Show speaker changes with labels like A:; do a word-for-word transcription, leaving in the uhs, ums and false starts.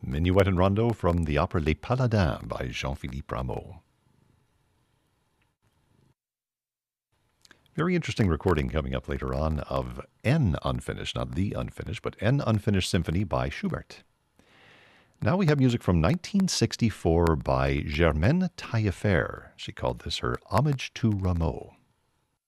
A: Minuet and Rondo from the opera Les Paladins by Jean-Philippe Rameau. Very interesting recording coming up later on of N Unfinished, not the Unfinished, but N Unfinished Symphony by Schubert. Now we have music from nineteen sixty-four by Germaine Taillefer. She called this her Homage to Rameau.